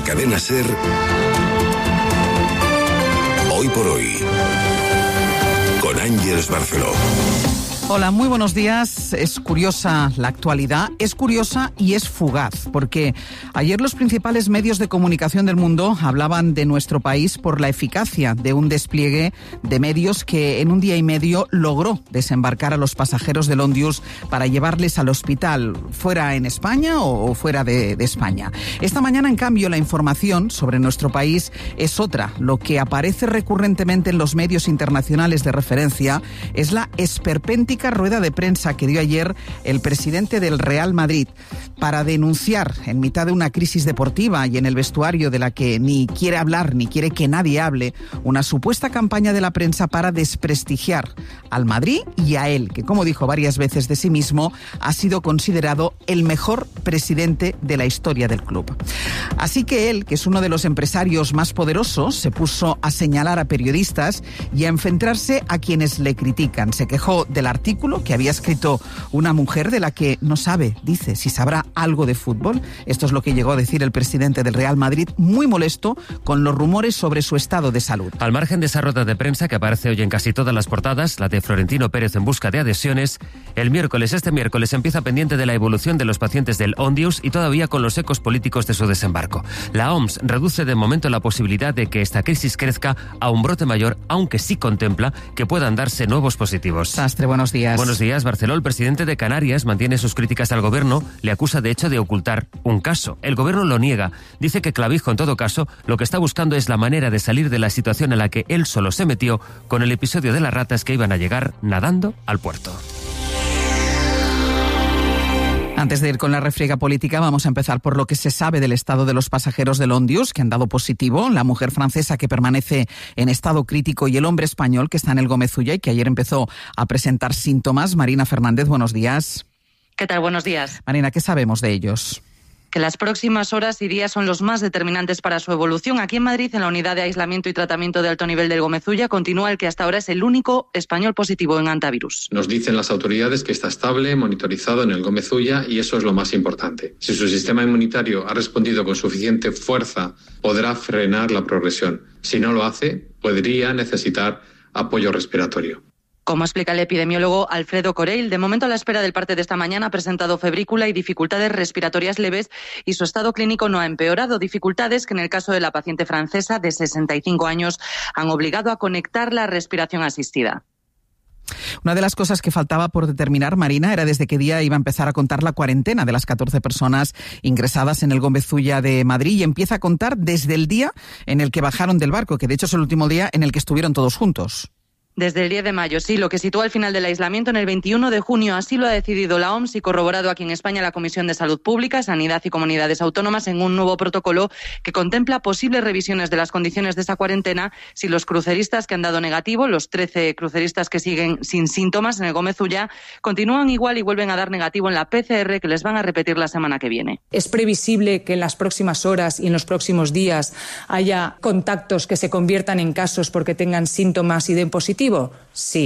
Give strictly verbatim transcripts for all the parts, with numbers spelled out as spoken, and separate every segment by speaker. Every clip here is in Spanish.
Speaker 1: Cadena SER, Hoy por Hoy, con Ángeles Barceló.
Speaker 2: Hola, muy buenos días. Es curiosa la actualidad, es curiosa y es fugaz, porque ayer los principales medios de comunicación del mundo hablaban de nuestro país por la eficacia de un despliegue de medios que en un día y medio logró desembarcar a los pasajeros del Ondius para llevarles al hospital, fuera en España o fuera de, de España. Esta mañana, en cambio, la información sobre nuestro país es otra. Lo que aparece recurrentemente en los medios internacionales de referencia es la esperpéntica rueda de prensa que dio ayer el presidente del Real Madrid para denunciar, en mitad de una crisis deportiva y en el vestuario de la que ni quiere hablar ni quiere que nadie hable, una supuesta campaña de la prensa para desprestigiar al Madrid y a él, que, como dijo varias veces de sí mismo, ha sido considerado el mejor presidente de la historia del club. Así que él, que es uno de los empresarios más poderosos, se puso a señalar a periodistas y a enfrentarse a quienes le critican. Se quejó del artículo que había escrito una mujer de la que no sabe, dice, si sabrá algo de fútbol. Esto es lo que llegó a decir el presidente del Real Madrid, muy molesto con los rumores sobre su estado de salud.
Speaker 3: Al margen de esa rueda de prensa que aparece hoy en casi todas las portadas, la de Florentino Pérez en busca de adhesiones, el miércoles, este miércoles, empieza pendiente de la evolución de los pacientes del Ondius y todavía con los ecos políticos de su desembarco. La O M S reduce de momento la posibilidad de que esta crisis crezca a un brote mayor, aunque sí contempla que puedan darse nuevos positivos.
Speaker 2: Sastre, buenos días.
Speaker 3: Buenos días, Barceló. El presidente de Canarias mantiene sus críticas al gobierno, le acusa de hecho de ocultar un caso. El gobierno lo niega, dice que Clavijo, en todo caso, lo que está buscando es la manera de salir de la situación en la que él solo se metió con el episodio de las ratas que iban a llegar nadando al puerto.
Speaker 2: Antes de ir con la refriega política, vamos a empezar por lo que se sabe del estado de los pasajeros del Ondius, que han dado positivo, la mujer francesa que permanece en estado crítico y el hombre español que está en el Gómez Ulla y que ayer empezó a presentar síntomas. Marina Fernández, buenos días.
Speaker 4: ¿Qué tal? Buenos días.
Speaker 2: Marina, ¿qué sabemos de ellos?
Speaker 4: Que las próximas horas y días son los más determinantes para su evolución. Aquí en Madrid, en la unidad de aislamiento y tratamiento de alto nivel del Gómez Ulla, continúa el que hasta ahora es el único español positivo en antivirus.
Speaker 5: Nos dicen las autoridades que está estable, monitorizado en el Gómez Ulla, y eso es lo más importante. Si su sistema inmunitario ha respondido con suficiente fuerza, podrá frenar la progresión. Si no lo hace, podría necesitar apoyo respiratorio.
Speaker 4: Como explica el epidemiólogo Alfredo Corell, de momento a la espera del parte de esta mañana ha presentado febrícula y dificultades respiratorias leves y su estado clínico no ha empeorado. Dificultades que en el caso de la paciente francesa de sesenta y cinco años han obligado a conectar la respiración asistida.
Speaker 2: Una de las cosas que faltaba por determinar, Marina, era desde qué día iba a empezar a contar la cuarentena de las catorce personas ingresadas en el Gómez Ulla de Madrid, y empieza a contar desde el día en el que bajaron del barco, que de hecho es el último día en el que estuvieron todos juntos.
Speaker 4: Desde el diez de mayo, sí, lo que sitúa el final del aislamiento en el veintiuno de junio. Así lo ha decidido la O M S y corroborado aquí en España la Comisión de Salud Pública, Sanidad y Comunidades Autónomas en un nuevo protocolo que contempla posibles revisiones de las condiciones de esa cuarentena si los cruceristas que han dado negativo, los trece cruceristas que siguen sin síntomas en el Gómez Ulla, continúan igual y vuelven a dar negativo en la P C R que les van a repetir la semana que viene.
Speaker 6: ¿Es previsible que en las próximas horas y en los próximos días haya contactos que se conviertan en casos porque tengan síntomas y den positivo? Sí.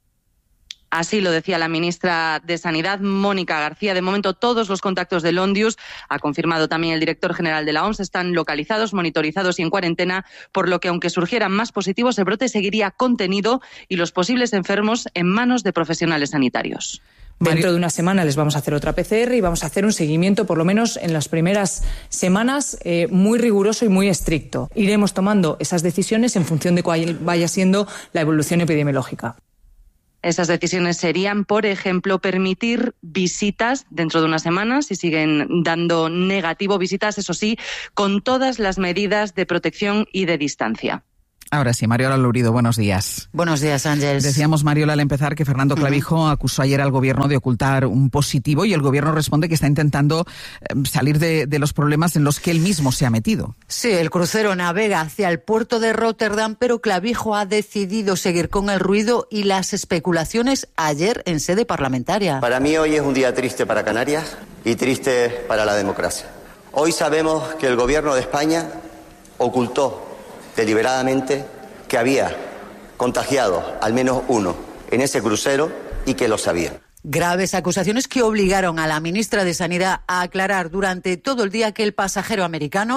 Speaker 4: Así lo decía la ministra de Sanidad, Mónica García. De momento, todos los contactos del Ondius, ha confirmado también el director general de la O M S, están localizados, monitorizados y en cuarentena, por lo que aunque surgieran más positivos, el brote seguiría contenido y los posibles enfermos en manos de profesionales sanitarios.
Speaker 6: Dentro de una semana les vamos a hacer otra P C R y vamos a hacer un seguimiento, por lo menos en las primeras semanas, eh, muy riguroso y muy estricto. Iremos tomando esas decisiones en función de cuál vaya siendo la evolución epidemiológica.
Speaker 4: Esas decisiones serían, por ejemplo, permitir visitas dentro de unas semanas, si siguen dando negativo, visitas, eso sí, con todas las medidas de protección y de distancia.
Speaker 2: Ahora sí, Mariola Lourido, buenos días.
Speaker 7: Buenos días, Ángeles.
Speaker 2: Decíamos, Mariola, al empezar, que Fernando Clavijo uh-huh. acusó ayer al gobierno de ocultar un positivo y el gobierno responde que está intentando salir de, de los problemas en los que él mismo se ha metido.
Speaker 7: Sí, el crucero navega hacia el puerto de Rotterdam, pero Clavijo ha decidido seguir con el ruido y las especulaciones ayer en sede parlamentaria.
Speaker 8: Para mí hoy es un día triste para Canarias y triste para la democracia. Hoy sabemos que el gobierno de España ocultó deliberadamente que había contagiado al menos uno en ese crucero y que lo sabía.
Speaker 7: Graves acusaciones que obligaron a la ministra de Sanidad a aclarar durante todo el día que el pasajero americano